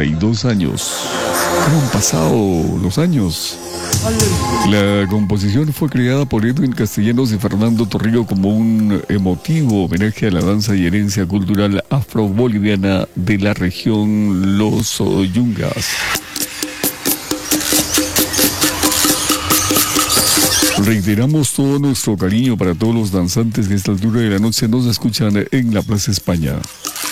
62 años. ¿Cómo han pasado los años? La composición fue creada por Edwin Castellanos y Fernando Torrillo como un emotivo homenaje a la danza y herencia cultural afro-boliviana de la región Los Yungas. Reiteramos todo nuestro cariño para todos los danzantes que a esta altura de la noche nos escuchan en la Plaza España.